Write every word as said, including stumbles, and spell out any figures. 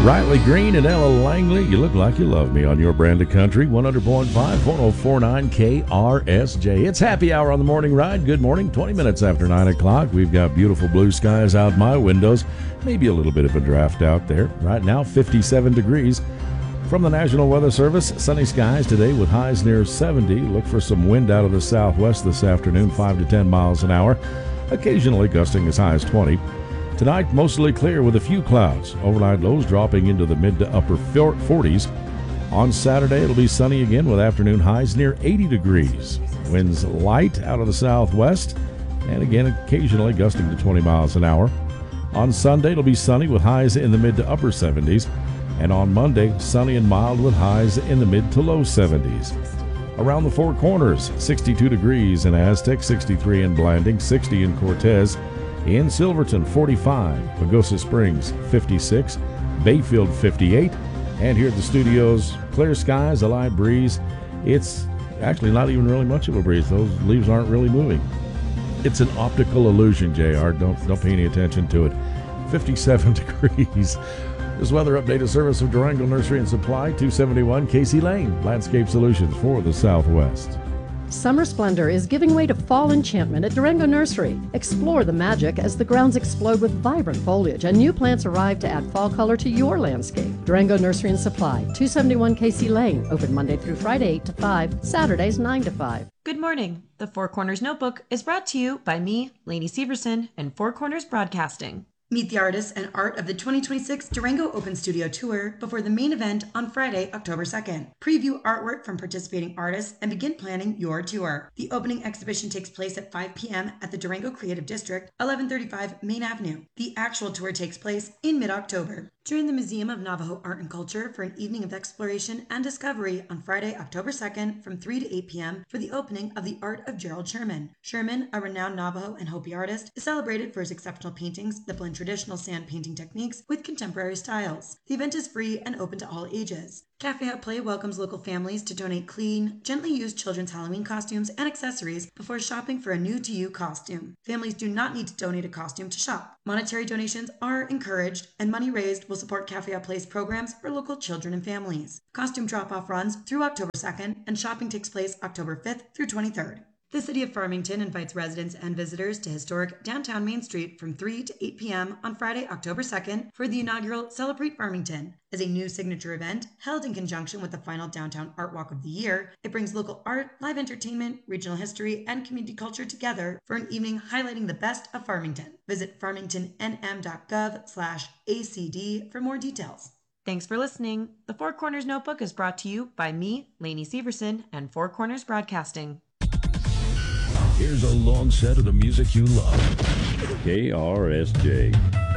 Riley Green and Ella Langley, you look like you love me on your brand of country, one hundred point five, one oh four point nine K R S J. It's happy hour on the morning ride. Good morning, twenty minutes after nine o'clock. We've got beautiful blue skies out my windows, maybe a little bit of a draft out there. Right now, fifty-seven degrees. From the National Weather Service, sunny skies today with highs near seventy. Look for some wind out of the southwest this afternoon, five to ten miles an hour, occasionally gusting as high as twenty. Tonight, mostly clear with a few clouds. Overnight lows dropping into the mid to upper forties. On Saturday, it'll be sunny again with afternoon highs near eighty degrees. Winds light out of the southwest and again occasionally gusting to twenty miles an hour. On Sunday, it'll be sunny with highs in the mid to upper seventies. And on Monday, sunny and mild with highs in the mid to low seventies. Around the Four Corners, sixty-two degrees in Aztec, sixty-three in Blanding, sixty in Cortez. In Silverton, forty-five, Pagosa Springs, fifty-six, Bayfield, fifty-eight, and here at the studios, clear skies, a light breeze. It's actually not even really much of a breeze. Those leaves aren't really moving. It's an optical illusion, J R. Don't, don't pay any attention to it. fifty-seven degrees. This weather update is service of Durango Nursery and Supply, two seventy-one Casey Lane, Landscape Solutions for the Southwest. Summer splendor is giving way to fall enchantment at Durango Nursery. Explore the magic as the grounds explode with vibrant foliage and new plants arrive to add fall color to your landscape. Durango Nursery and Supply, two seventy-one Casey Lane, open Monday through Friday eight to five, Saturdays nine to five. Good morning. The Four Corners Notebook is brought to you by me, Lainey Severson, and Four Corners Broadcasting. Meet the artists and art of the twenty twenty-six Durango Open Studio Tour before the main event on Friday, October second. Preview artwork from participating artists and begin planning your tour. The opening exhibition takes place at five p.m. at the Durango Creative District, eleven thirty-five Main Avenue. The actual tour takes place in mid-October. Join the Museum of Navajo Art and Culture for an evening of exploration and discovery on Friday, October second from three to eight p.m. for the opening of The Art of Gerald Sherman. Sherman, a renowned Navajo and Hopi artist, is celebrated for his exceptional paintings that blend traditional sand painting techniques with contemporary styles. The event is free and open to all ages. Cafe Hut Play welcomes local families to donate clean, gently used children's Halloween costumes and accessories before shopping for a new-to-you costume. Families do not need to donate a costume to shop. Monetary donations are encouraged, and money raised will support Cafe Hut Play's programs for local children and families. Costume drop-off runs through October second, and shopping takes place October fifth through twenty-third. The City of Farmington invites residents and visitors to historic downtown Main Street from three to eight p.m. on Friday, October second for the inaugural Celebrate Farmington. As a new signature event held in conjunction with the final Downtown Art Walk of the Year, it brings local art, live entertainment, regional history, and community culture together for an evening highlighting the best of Farmington. Visit farmington n m dot gov slash A C D for more details. Thanks for listening. The Four Corners Notebook is brought to you by me, Lainey Severson, and Four Corners Broadcasting. Here's a long set of the music you love. K R S J.